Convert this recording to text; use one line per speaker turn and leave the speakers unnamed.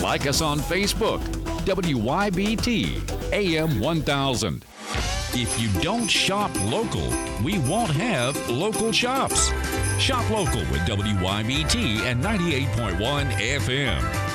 Like us on Facebook, WYBT AM 1000. If you don't shop local, we won't have local shops. Shop local with WYBT and 98.1 FM.